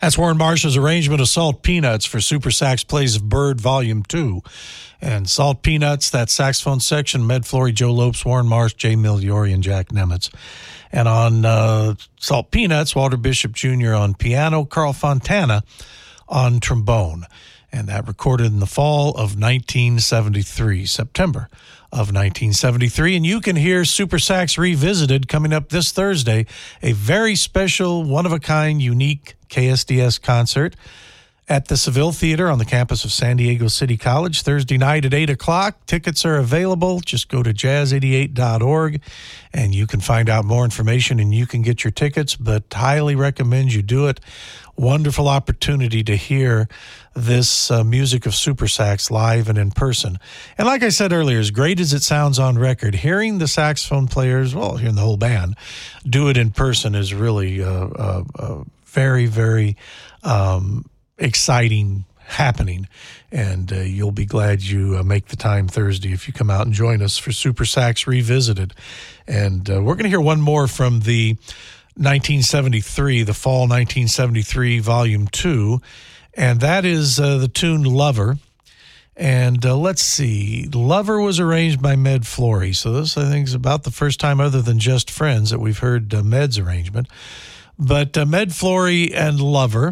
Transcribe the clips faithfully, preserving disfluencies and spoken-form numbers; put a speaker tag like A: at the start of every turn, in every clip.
A: That's Warren Marsh's arrangement of Salt Peanuts for Super Sax Plays of Bird Volume two. And Salt Peanuts, that saxophone section, Med Flory, Joe Lopes, Warren Marsh, Jay Migliori, and Jack Nemitz. And on uh, Salt Peanuts, Walter Bishop Junior on piano, Carl Fontana on trombone. And that recorded in the fall of nineteen seventy-three, September of nineteen seventy-three. And you can hear Super Sax Revisited coming up this Thursday, a very special, one-of-a-kind, unique K S D S concert at the Seville Theater on the campus of San Diego City College, Thursday night at eight o'clock. Tickets are available. Just go to jazz eighty-eight dot org, and you can find out more information, and you can get your tickets, but highly recommend you do it. Wonderful opportunity to hear this uh, music of Super Sax live and in person. And like I said earlier, as great as it sounds on record, hearing the saxophone players, well, hearing the whole band, do it in person is really uh, uh, uh, very, very um, exciting happening. And uh, you'll be glad you uh, make the time Thursday if you come out and join us for Super Sax Revisited. And uh, we're going to hear one more from the nineteen seventy-three, the fall nineteen seventy-three, Volume two, and that is uh, the tune Lover. And uh, let's see, Lover was arranged by Med Flory, so this, I think, is about the first time other than Just Friends that we've heard uh, Med's arrangement. But uh, Med Flory and Lover,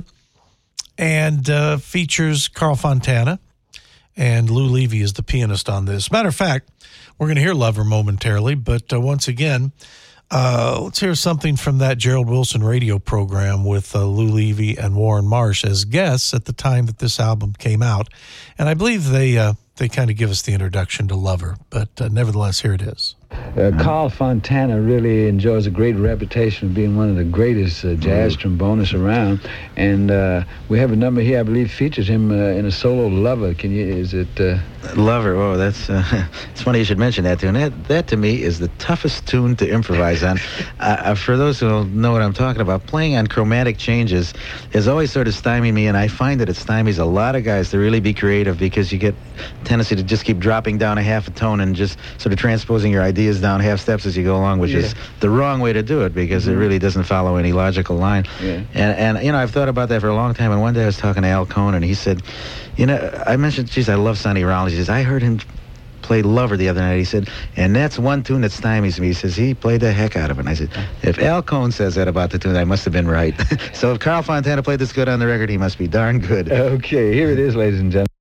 A: and uh, features Carl Fontana, and Lou Levy is the pianist on this. Matter of fact, we're going to hear Lover momentarily, but uh, once again, Uh, let's hear something from that Gerald Wilson radio program with uh, Lou Levy and Warren Marsh as guests at the time that this album came out. And I believe they uh, they kind of give us the introduction to Lover, but uh, nevertheless, here it is.
B: Uh, Carl Fontana really enjoys a great reputation of being one of the greatest uh, jazz trombonists around, and uh, we have a number here I believe features him uh, in a solo, Lover. Can you? Is it uh...
C: Lover? Oh, that's uh, it's funny you should mention that tune. That that to me is the toughest tune to improvise on. Uh, for those who don't know what I'm talking about, playing on chromatic changes is always sort of stymied me, and I find that it stymies a lot of guys to really be creative because you get tendency to just keep dropping down a half a tone and just sort of transposing your ideas down half steps as you go along, which yeah. is the wrong way to do it because mm-hmm. it really doesn't follow any logical line. Yeah. And, and, you know, I've thought about that for a long time, and one day I was talking to Al Cohn, and he said, you know, I mentioned, geez, I love Sonny Rollins. He says, I heard him play Lover the other night. He said, and that's one tune that stymies me. He says, he played the heck out of it. And I said, if Al Cohn says that about the tune, I must have been right. So if Carl Fontana played this good on the record, he must be darn good.
B: Okay, here it is, ladies and gentlemen.